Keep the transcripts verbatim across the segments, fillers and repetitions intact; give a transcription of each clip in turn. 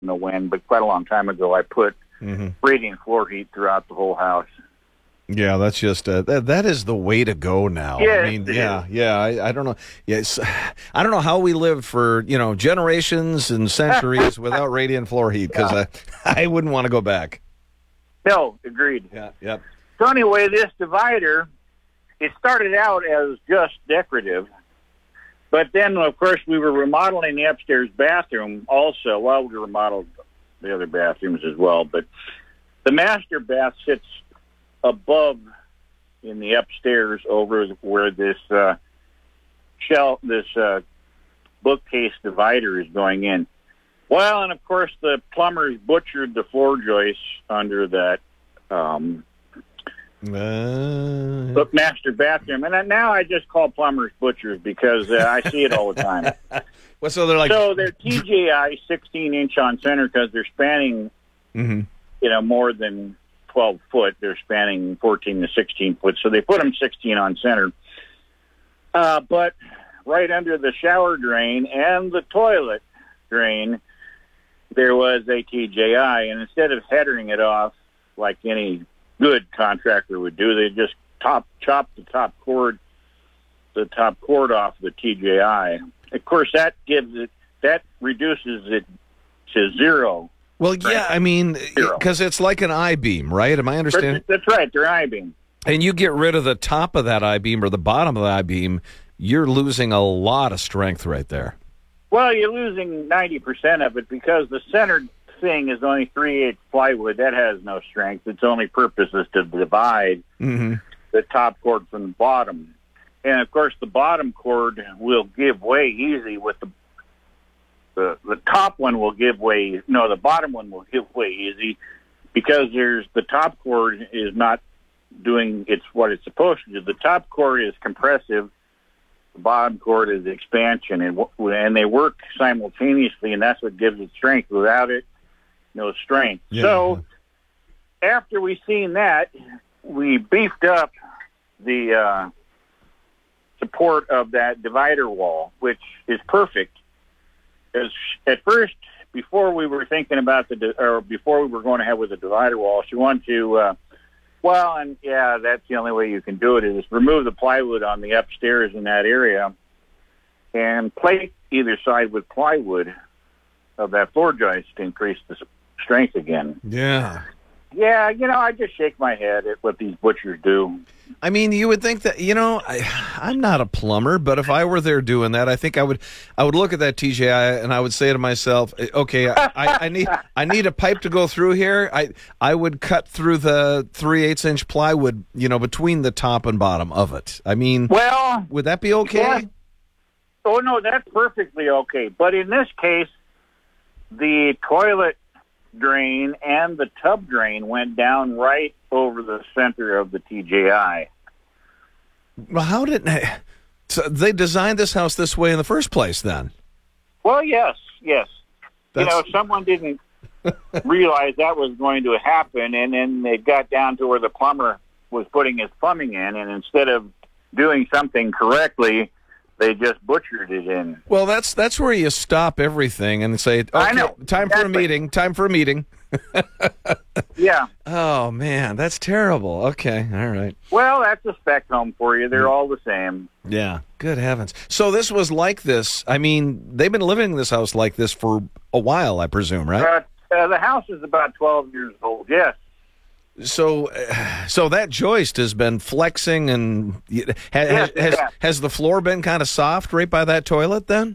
know when, but quite a long time ago, I put mm-hmm. radiant floor heat throughout the whole house. Yeah, that's just uh, that. That is the way to go now. Yeah, I mean, yeah, yeah. I, I don't know. Yes, I don't know how we lived for you know generations and centuries without radiant floor heat because yeah. I, I wouldn't want to go back. No, agreed. Yeah, yep. So anyway, this divider, it started out as just decorative, but then of course we were remodeling the upstairs bathroom also. Well, we remodeled the other bathrooms as well, but the master bath sits above in the upstairs over where this uh, shelf, this uh, bookcase divider is going in. Well, and of course the plumbers butchered the floor joists under that um, uh... master bathroom, and now I just call plumbers butchers because uh, I see it all the time. Well, so they're like so they're T J I sixteen inch on center because they're spanning, mm-hmm. you know, more than twelve foot. They're spanning fourteen to sixteen foot, so they put them sixteen on center. Uh, but right under the shower drain and the toilet drain, there was a T J I, and instead of headering it off like any good contractor would do, they just top chop the top cord, the top cord off the T J I. Of course, that gives it, that reduces it to zero. Well, yeah, I mean, because it's like an I-beam, right? Am I understanding? That's right, they're I-beam. And you get rid of the top of that I-beam or the bottom of the I-beam, you're losing a lot of strength right there. Well, you're losing ninety percent of it because the centered thing is only three eighths plywood. That has no strength. Its only purpose is to divide mm-hmm. the top cord from the bottom. And, of course, the bottom cord will give way easy with the The the top one will give way. No, the bottom one will give way easy because there's the top cord is not doing it's what it's supposed to do. The top cord is compressive. The bottom cord is expansion, and and they work simultaneously, and that's what gives it strength. Without it, no strength. Yeah. So after we seen that, we beefed up the uh, support of that divider wall, which is perfect. Because at first, before we were thinking about the, or before we were going to have with the divider wall, she wanted to, uh, well, and yeah, that's the only way you can do it is remove the plywood on the upstairs in that area and plate either side with plywood of that floor joist to increase the strength again. Yeah. Yeah, you know, I just shake my head at what these butchers do. I mean, you would think that, you know, I, I'm not a plumber, but if I were there doing that, I think I would I would look at that T J I and I would say to myself, okay, I, I, I need I need a pipe to go through here. I I would cut through the three eighths inch plywood, you know, between the top and bottom of it. I mean, well, would that be okay? Yeah. Oh, no, that's perfectly okay. But in this case, the toilet drain and the tub drain went down right over the center of the T J I. Well, how did so they designed this house this way in the first place then? Well, yes, yes. That's... You know, someone didn't realize that was going to happen, and then it got down to where the plumber was putting his plumbing in, and instead of doing something correctly, they just butchered it in. Well, that's that's where you stop everything and say, okay, I know. time exactly. for a meeting, time for a meeting. Yeah. Oh, man, that's terrible. Okay, all right. Well, that's a spec home for you. They're all the same. Yeah, good heavens. So this was like this. I mean, they've been living in this house like this for a while, I presume, right? Uh, uh, the house is about twelve years old, yes. So, uh, so that joist has been flexing, and has, yes, has, yeah. has the floor been kind of soft right by that toilet then?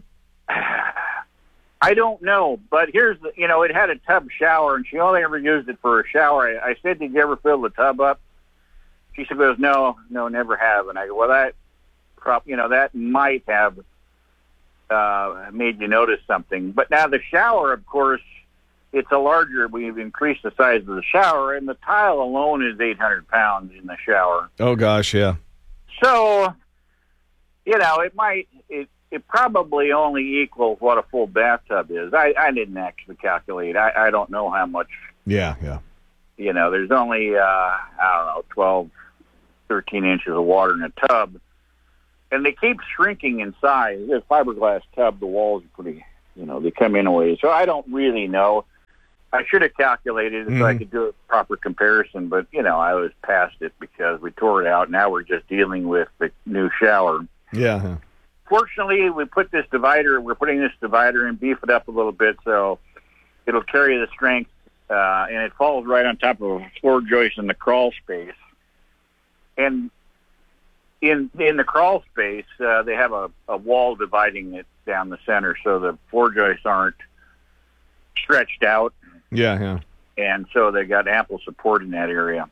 I don't know, but here's the, you know, it had a tub shower, and she only ever used it for a shower. I, I said, did you ever fill the tub up? She said, goes, no, no, never have. And I go, well, that, prop, you know, that might have uh, made you notice something. But now the shower, of course, it's a larger, we've increased the size of the shower, and the tile alone is eight hundred pounds in the shower. Oh, gosh, yeah. So, you know, it might, it, it probably only equals what a full bathtub is. I, I didn't actually calculate. I, I don't know how much. Yeah, yeah. You know, there's only, uh, I don't know, twelve, thirteen inches of water in a tub. And they keep shrinking in size. This fiberglass tub, the walls are pretty, you know, they come in a way. So I don't really know. I should have calculated it mm-hmm. so I could do a proper comparison, but, you know, I was past it because we tore it out. Now we're just dealing with the new shower. Yeah. Fortunately, we put this divider, we're putting this divider in, beef it up a little bit so it'll carry the strength, uh, and it falls right on top of a floor joist in the crawl space. And in in the crawl space, uh, they have a, a wall dividing it down the center so the floor joists aren't stretched out. Yeah, yeah. And so they got ample support in that area.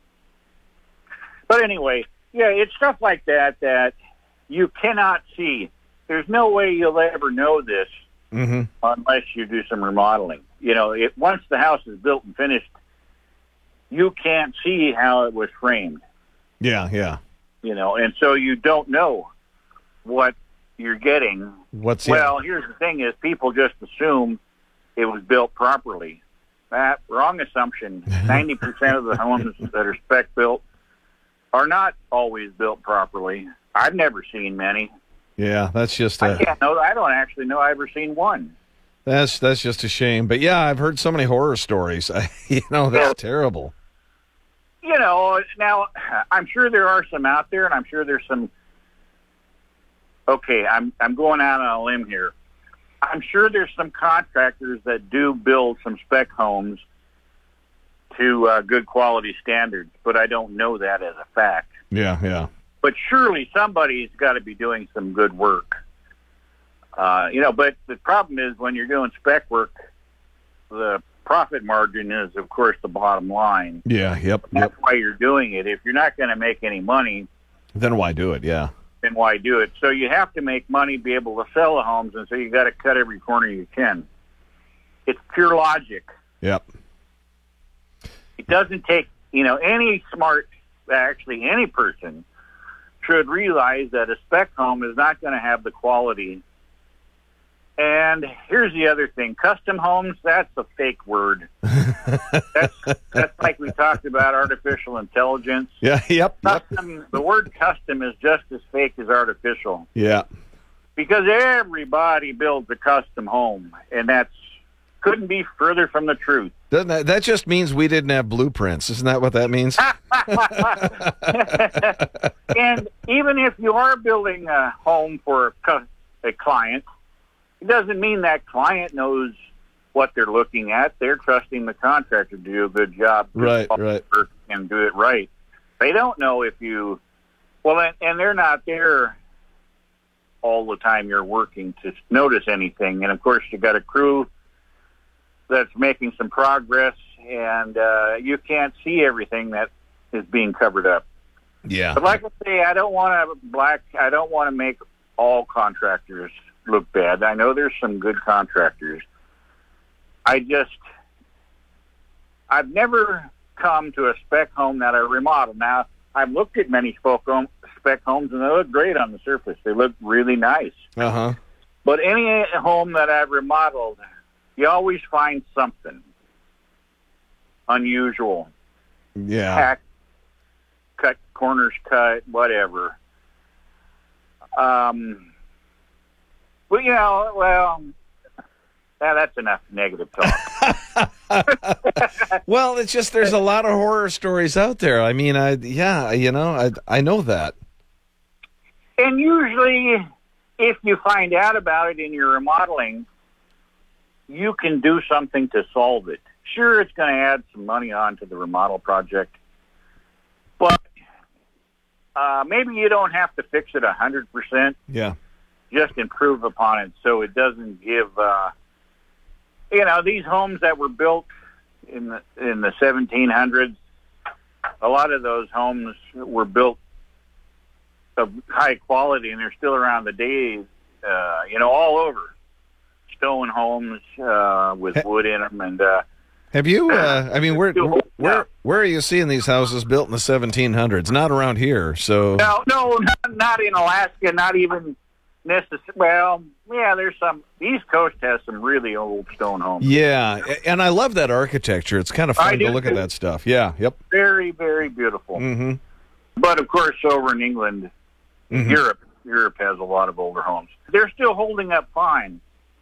But anyway, yeah, it's stuff like that that you cannot see. There's no way you'll ever know this mm-hmm. unless you do some remodeling. You know, it, once the house is built and finished, you can't see how it was framed. Yeah, yeah. You know, and so you don't know what you're getting. What's well, yeah. here's the thing is people just assume it was built properly. That wrong assumption. ninety percent of the homes that are spec built are not always built properly. I've never seen many. Yeah, that's just a, I can't know. I don't actually know I've ever seen one. That's that's just a shame. But yeah, I've heard so many horror stories. you know, that's yeah. terrible. You know, now I'm sure there are some out there, and I'm sure there's some. Okay, I'm I'm going out on a limb here. I'm sure there's some contractors that do build some spec homes to uh, good quality standards, but I don't know that as a fact. Yeah, yeah. But surely somebody's got to be doing some good work. Uh, you know, but the problem is when you're doing spec work, the profit margin is, of course, the bottom line. Yeah, yep. That's yep. why you're doing it. If you're not going to make any money, then why do it? Yeah. Then why do it? So you have to make money, be able to sell the homes, and so you got to cut every corner you can. It's pure logic. Yep. It doesn't take, you know, any smart, actually any person should realize that a spec home is not going to have the quality. And here's the other thing. Custom homes, that's a fake word. that's that's like we talked about artificial intelligence. Yeah, yep. Custom, yep. The word custom is just as fake as artificial. Yeah. Because everybody builds a custom home, and that's couldn't be further from the truth. Doesn't that, that just means we didn't have blueprints. Isn't that what that means? And even if you are building a home for a, a client, it doesn't mean that client knows what they're looking at. They're trusting the contractor to do a good job. Right, right. And do it right. They don't know if you... Well, and, and they're not there all the time you're working to notice anything. And, of course, you got a crew that's making some progress, and uh, you can't see everything that is being covered up. Yeah. But like I say, I don't want to black... I don't want to make all contractors look bad. I know there's some good contractors. I just, I've never come to a spec home that I remodeled. Now, I've looked at many spec, home, spec homes, and they look great on the surface. They look really nice. Uh-huh. But any home that I've remodeled, you always find something unusual. Yeah. Hack, cut, corners cut, whatever. Um... Well, you know, well, yeah, that's enough negative talk. Well, it's just there's a lot of horror stories out there. I mean, I yeah, you know, I I know that. And usually, if you find out about it in your remodeling, you can do something to solve it. Sure, it's going to add some money onto the remodel project, but uh, maybe you don't have to fix it a hundred percent. Yeah. Just improve upon it so it doesn't give, uh, you know, these homes that were built in the in the seventeen hundreds, a lot of those homes were built of high quality, and they're still around the days, uh, you know, all over. Stone homes uh, with wood in them. And uh, have you, uh, I mean, where, where, where, where are you seeing these houses built in the seventeen hundreds? Not around here, so. No, no, not, not in Alaska, not even... Necess- well, yeah, there's some. The East Coast has some really old stone homes. Yeah, and I love that architecture. It's kind of fun I to look too. at that stuff. Yeah, yep. Very, very beautiful. Mm-hmm. But of course, over in England, mm-hmm. Europe, Europe has a lot of older homes. They're still holding up fine.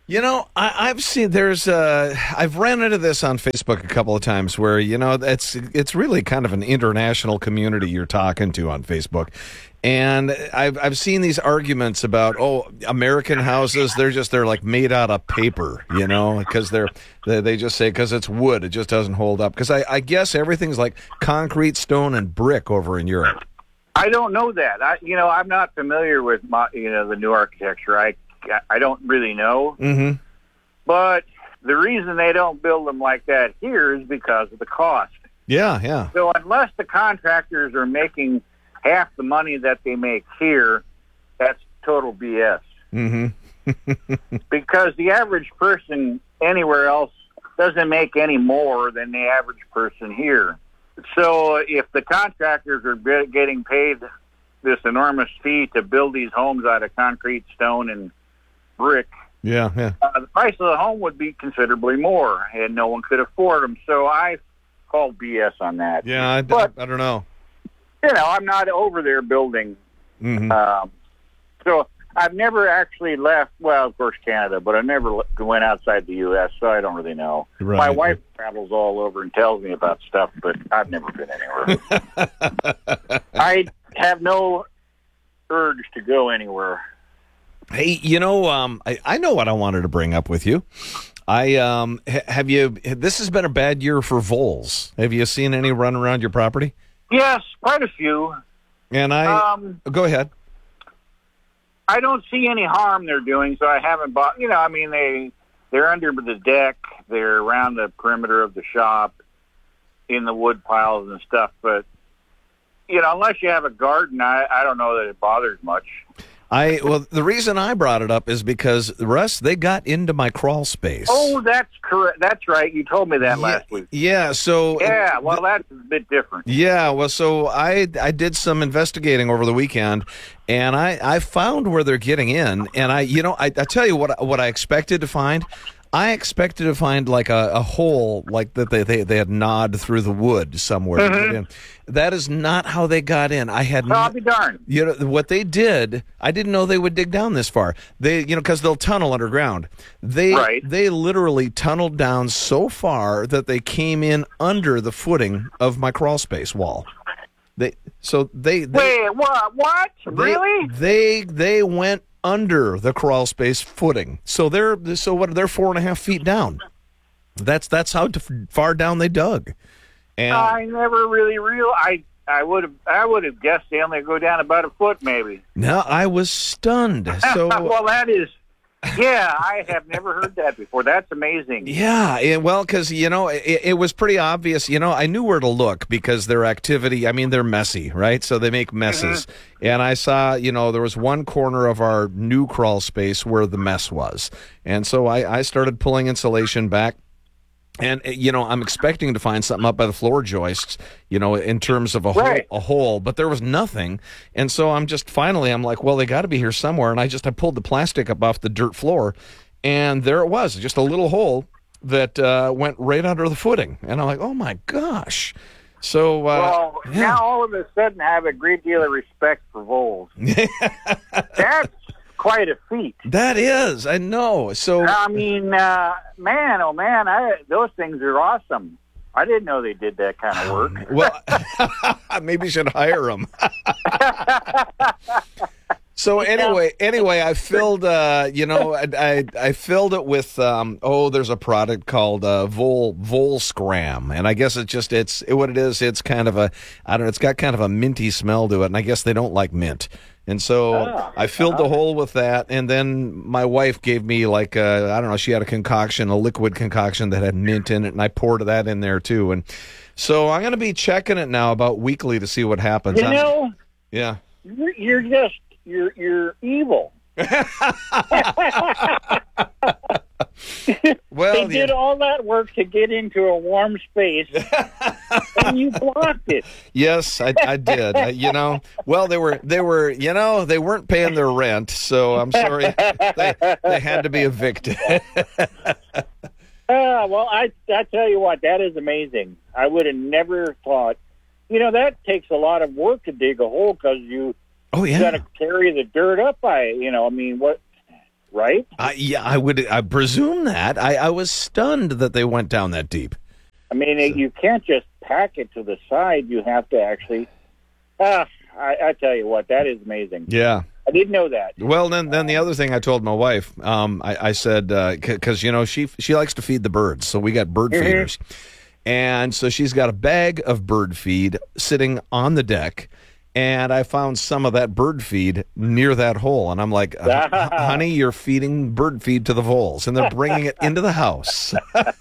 You know, I, I've seen there's uh, I've ran into this on Facebook a couple of times where, you know, it's it's really kind of an international community you're talking to on Facebook. And I've I've seen these arguments about, oh, American houses, they're just they're like made out of paper, you know, because they're they, they just say because it's wood, it just doesn't hold up. Because I, I guess everything's like concrete, stone, and brick over in Europe. I don't know that. I you know I'm not familiar with my, you know the new architecture. I I don't really know. Mm-hmm. But the reason they don't build them like that here is because of the cost. Yeah, yeah. So unless the contractors are making half the money that they make here, that's total B S. Mm-hmm. Because the average person anywhere else doesn't make any more than the average person here. So if the contractors are getting paid this enormous fee to build these homes out of concrete, stone, and brick, yeah, yeah. Uh, the price of the home would be considerably more, and no one could afford them. So I call B S on that. Yeah, I, but, I, I don't know. You know, I'm not over there building. Mm-hmm. Um, so I've never actually left, well, of course, Canada, but I never went outside the U S, so I don't really know. Right. My wife travels all over and tells me about stuff, but I've never been anywhere. I have no urge to go anywhere. Hey, you know, um, I, I know what I wanted to bring up with you. I um, ha- have you. This has been a bad year for voles. Have you seen any run around your property? Yes, quite a few. And I um, go ahead. I don't see any harm they're doing, so I haven't bought. You know, I mean, they they're under the deck. They're around the perimeter of the shop, in the wood piles and stuff. But you know, unless you have a garden, I I don't know that it bothers much. I well, the reason I brought it up is because Russ, they got into my crawl space. Oh, that's correct. That's right. You told me that yeah, last week. Yeah. So yeah. Well, that's a bit different. Yeah. Well, so I I did some investigating over the weekend, and I I found where they're getting in, and I you know I I tell you what what I expected to find. I expected to find like a, a hole like that they, they they had gnawed through the wood somewhere. Mm-hmm. To get in. That is not how they got in. I had I'll be darned. You know what they did? I didn't know they would dig down this far. They you know because they'll tunnel underground. They right. they literally tunneled down so far that they came in under the footing of my crawl space wall. They so they, they wait what what they, really they they went under the crawl space footing. So they're so what they're four and a half feet down. That's that's how far down they dug. And I never really real I I would have I would have guessed they only go down about a foot maybe. No, I was stunned. So well, that is. Yeah, I have never heard that before. That's amazing. Yeah, it, well, because, you know, it, it was pretty obvious. You know, I knew where to look because their activity, I mean, they're messy, right? So they make messes. Mm-hmm. And I saw, you know, there was one corner of our new crawl space where the mess was. And so I, I started pulling insulation back. And, you know, I'm expecting to find something up by the floor joists, you know, in terms of a right. hole, a hole, but there was nothing. And so I'm just finally, I'm like, well, they got to be here somewhere. And I just, I pulled the plastic up off the dirt floor, and there it was, just a little hole that uh, went right under the footing. And I'm like, oh my gosh. So, uh, well, yeah. now all of a sudden I have a great deal of respect for voles. That's quite a feat. That is, I know. So I mean, uh, man, oh man, I, those things are awesome. I didn't know they did that kind of work. Well, maybe you should hire them. So anyway, anyway, I filled, uh, you know, I, I I filled it with, um, oh, there's a product called uh, Vol Vol Scram, and I guess it's just it's it, what it is. It's kind of a, I don't know, it's got kind of a minty smell to it, and I guess they don't like mint. And so oh, I filled the hole with that, and then my wife gave me like a, I don't know, she had a concoction, a liquid concoction that had mint in it, and I poured that in there too. And so I'm going to be checking it now about weekly to see what happens. You know, I'm, yeah, you're, you're just you're you're evil. Well, they did yeah. all that work to get into a warm space, and you blocked it. Yes, I, I did. I, you know, well, they were they were you know they weren't paying their rent, so I'm sorry they they had to be evicted. uh, well, I I tell you what, that is amazing. I would have never thought. You know, that takes a lot of work to dig a hole because you. Oh yeah, You got to carry the dirt up by. You know, I mean, what. right? Uh, yeah, I would I presume that. I, I was stunned that they went down that deep. I mean, so. You can't just pack it to the side. You have to actually... Ah, I, I tell you what, that is amazing. Yeah. I didn't know that. Well, then, then the other thing I told my wife, um, I, I said, because, uh, you know, she she likes to feed the birds, so we got bird mm-hmm. feeders. And so she's got a bag of bird feed sitting on the deck, and I found some of that bird feed near that hole. And I'm like, honey, you're feeding bird feed to the voles, and they're bringing it into the house.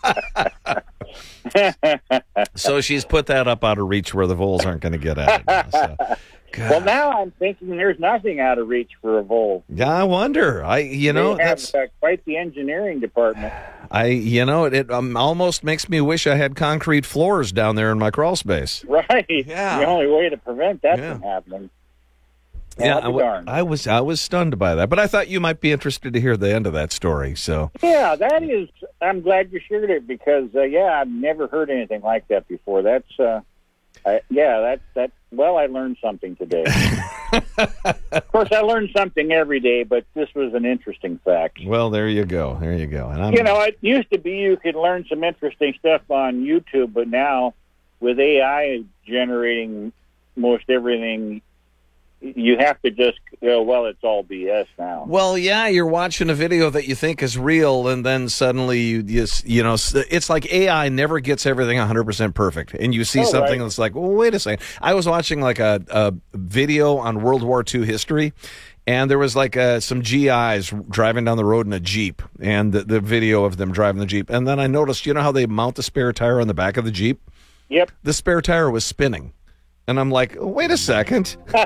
So she's put that up out of reach where the voles aren't going to get at it. Now, so. God. Well, now I'm thinking there's nothing out of reach for a vole. Yeah, I wonder. I, you know, they have that's uh, quite the engineering department. I, you know, it, it um, almost makes me wish I had concrete floors down there in my crawl space. Right. Yeah. The only way to prevent that yeah. from happening. Well, yeah, I, w- I was I was stunned by that, but I thought you might be interested to hear the end of that story. So yeah, that is. I'm glad you shared it because uh, yeah, I've never heard anything like that before. That's. Uh, I, yeah, that that. Well, I learned something today. Of course, I learned something every day, but this was an interesting fact. Well, there you go. There you go. And I'm... You know, it used to be you could learn some interesting stuff on YouTube, but now with A I generating most everything, you have to just go, well, it's all B S now. Well, yeah, you're watching a video that you think is real, and then suddenly you just, you know, it's like A I never gets everything one hundred percent perfect. And you see oh, something right. that's like, well, wait a second. I was watching like a, a video on World War Two history, and there was like uh, some G Is driving down the road in a Jeep, and the, the video of them driving the Jeep. And then I noticed, you know how they mount the spare tire on the back of the Jeep? Yep. The spare tire was spinning. And I'm like, oh, wait a second. A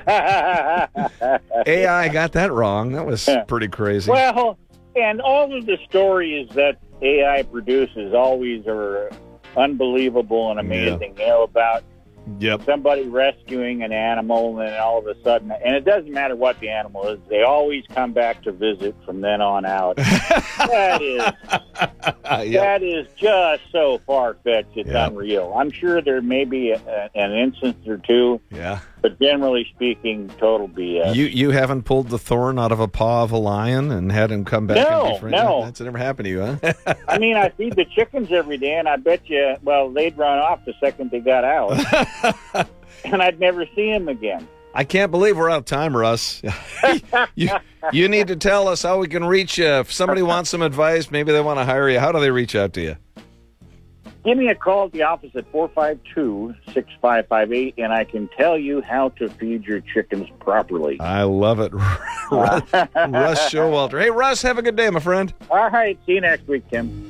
I got that wrong. That was pretty crazy. Well, and all of the stories that A I produces always are unbelievable and amazing. Yeah. You know, about yep. somebody rescuing an animal, and then all of a sudden, and it doesn't matter what the animal is, they always come back to visit from then on out. that is yep. that is just so far-fetched, it's yep. unreal. I'm sure there may be a, an instance or two, yeah. but generally speaking, total B S. You you haven't pulled the thorn out of a paw of a lion and had him come back no, and be friendly? No, That's never happened to you, huh? I mean, I feed the chickens every day, and I bet you, well, they'd run off the second they got out. And I'd never see him again. I can't believe we're out of time, Russ. you, you need to tell us how we can reach you. If somebody wants some advice, maybe they want to hire you, how do they reach out to you? Give me a call at the office at four five two, six five five eight, and I can tell you how to feed your chickens properly. I love it. Russ, Russ Showalter. Hey, Russ, have a good day, my friend. All right. See you next week, Tim.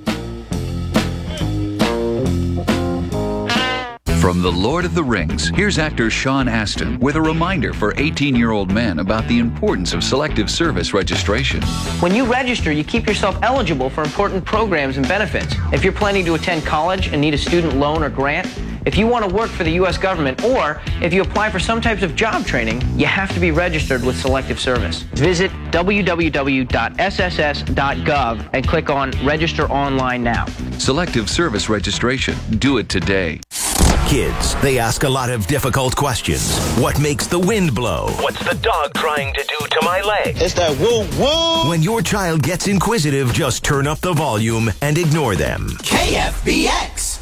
From The Lord of the Rings, here's actor Sean Astin with a reminder for eighteen-year-old men about the importance of Selective Service registration. When you register, you keep yourself eligible for important programs and benefits. If you're planning to attend college and need a student loan or grant, if you want to work for the U S government, or if you apply for some types of job training, you have to be registered with Selective Service. Visit w w w dot s s s dot gov and click on Register Online Now. Selective Service registration. Do it today. Kids, they ask a lot of difficult questions. What makes the wind blow? What's the dog trying to do to my leg? It's that woo woo. When your child gets inquisitive, just turn up the volume and ignore them. K F B X.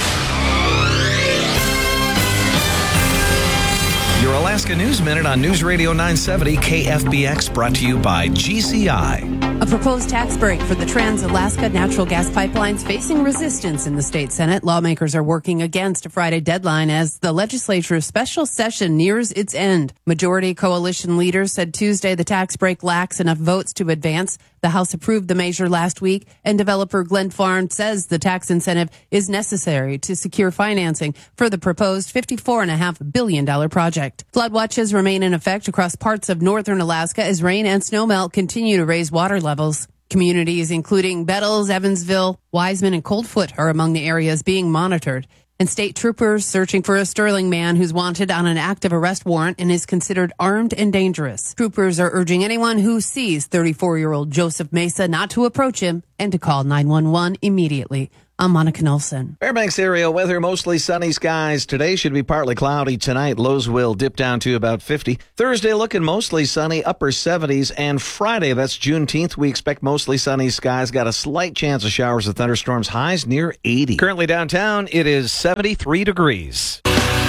Your Alaska News Minute on News Radio nine seventy K F B X, brought to you by G C I. A proposed tax break for the Trans-Alaska natural gas pipelines facing resistance in the state Senate. Lawmakers are working against a Friday deadline as the legislature's special session nears its end. Majority coalition leaders said Tuesday the tax break lacks enough votes to advance. The House approved the measure last week, and developer Glen Farm says the tax incentive is necessary to secure financing for the proposed fifty-four point five billion dollars project. Flood watches remain in effect across parts of northern Alaska as rain and snowmelt continue to raise water levels. Communities including Bettles, Evansville, Wiseman, and Coldfoot are among the areas being monitored. And state troopers searching for a Sterling man who's wanted on an active arrest warrant and is considered armed and dangerous. Troopers are urging anyone who sees thirty-four-year-old Joseph Mesa not to approach him and to call nine one one immediately. I'm Monica Nelson. Fairbanks area weather, mostly sunny skies. Today should be partly cloudy. Tonight, lows will dip down to about fifty. Thursday looking mostly sunny, upper seventies. And Friday, that's Juneteenth, we expect mostly sunny skies. Got a slight chance of showers and thunderstorms, highs near eighty. Currently downtown, it is seventy-three degrees.